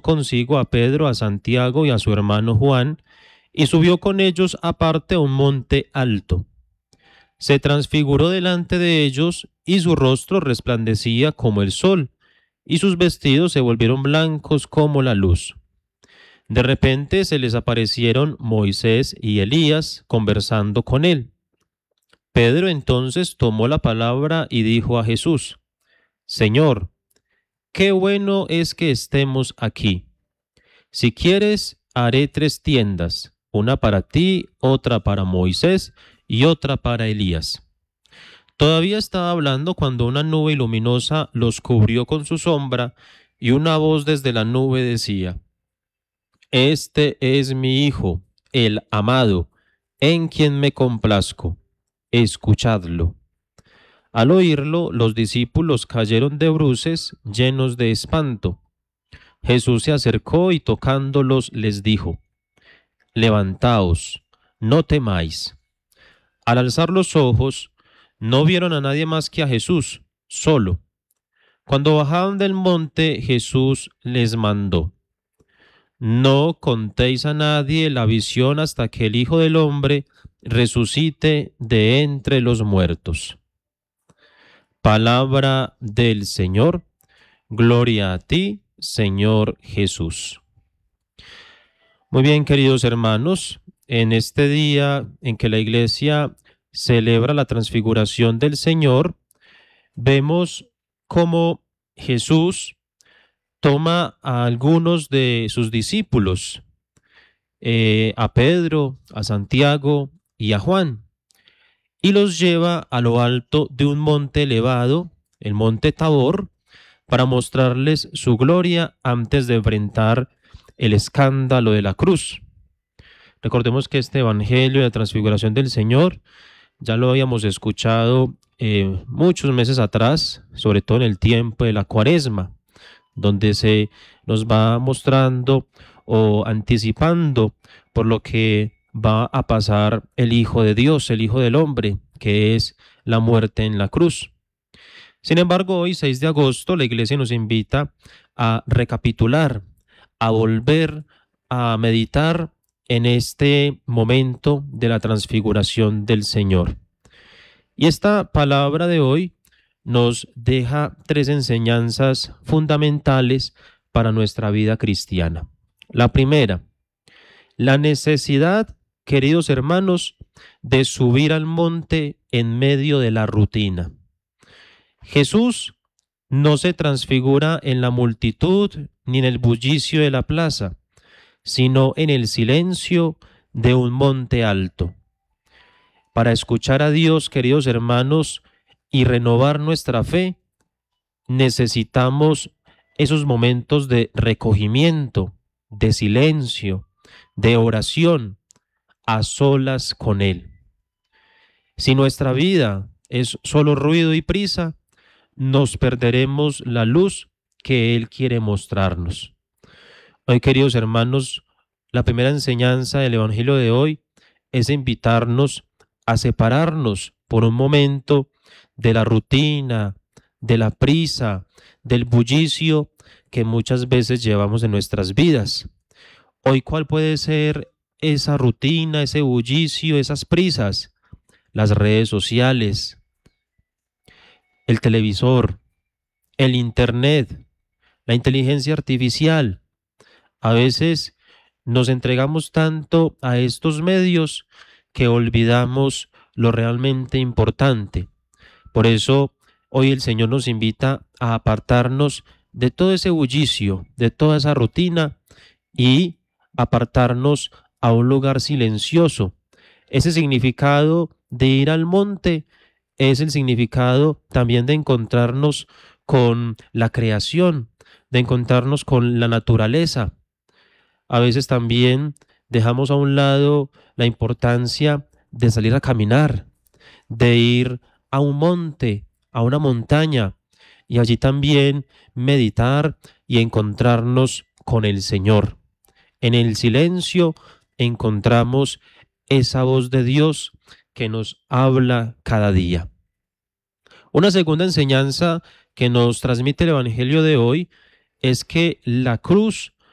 consigo a Pedro, a Santiago y a su hermano Juan, y subió con ellos aparte a un monte alto. Se transfiguró delante de ellos, y su rostro resplandecía como el sol, y sus vestidos se volvieron blancos como la luz. De repente se les aparecieron Moisés y Elías conversando con él. Pedro entonces tomó la palabra y dijo a Jesús: Señor, qué bueno es que estemos aquí. Si quieres, haré 3 tiendas, una para ti, otra para Moisés y otra para Elías. Todavía estaba hablando cuando una nube luminosa los cubrió con su sombra, y una voz desde la nube decía: Este es mi Hijo, el amado, en quien me complazco. Escuchadlo. Al oírlo, los discípulos cayeron de bruces, llenos de espanto. Jesús se acercó y tocándolos les dijo: Levantaos, no temáis. Al alzar los ojos, no vieron a nadie más que a Jesús, solo. Cuando bajaban del monte, Jesús les mandó: No contéis a nadie la visión hasta que el Hijo del Hombre resucite de entre los muertos. Palabra del Señor. Gloria a ti, Señor Jesús. Muy bien, queridos hermanos, en este día en que la Iglesia celebra la transfiguración del Señor, vemos cómo Jesús toma a algunos de sus discípulos, a Pedro, a Santiago y a Juan, y los lleva a lo alto de un monte elevado, el monte Tabor, para mostrarles su gloria antes de enfrentar el escándalo de la cruz. Recordemos que este Evangelio de la Transfiguración del Señor ya lo habíamos escuchado muchos meses atrás, sobre todo en el tiempo de la Cuaresma, donde se nos va mostrando o anticipando por lo que va a pasar el Hijo de Dios, el Hijo del Hombre, que es la muerte en la cruz. Sin embargo, hoy, 6 de agosto, la Iglesia nos invita a recapitular, a volver a meditar en este momento de la transfiguración del Señor. Y esta palabra de hoy nos deja 3 enseñanzas fundamentales para nuestra vida cristiana. La primera, la necesidad, queridos hermanos, de subir al monte en medio de la rutina. Jesús no se transfigura en la multitud ni en el bullicio de la plaza, sino en el silencio de un monte alto. Para escuchar a Dios, queridos hermanos, y renovar nuestra fe, necesitamos esos momentos de recogimiento, de silencio, de oración, a solas con Él. Si nuestra vida es solo ruido y prisa, nos perderemos la luz que Él quiere mostrarnos. Hoy, queridos hermanos, la primera enseñanza del Evangelio de hoy es invitarnos a separarnos por un momento de la rutina, de la prisa, del bullicio que muchas veces llevamos en nuestras vidas. Hoy, ¿cuál puede ser esa rutina, ese bullicio, esas prisas? Las redes sociales, el televisor, el internet, la inteligencia artificial. A veces nos entregamos tanto a estos medios que olvidamos lo realmente importante. Por eso hoy el Señor nos invita a apartarnos de todo ese bullicio, de toda esa rutina, y apartarnos a un lugar silencioso. Ese significado de ir al monte es el significado también de encontrarnos con la creación, de encontrarnos con la naturaleza. A veces también dejamos a un lado la importancia de salir a caminar, de ir a un monte, a una montaña, y allí también meditar y encontrarnos con el Señor. En el silencio encontramos esa voz de Dios que nos habla cada día. Una segunda enseñanza que nos transmite el Evangelio de hoy es que la cruz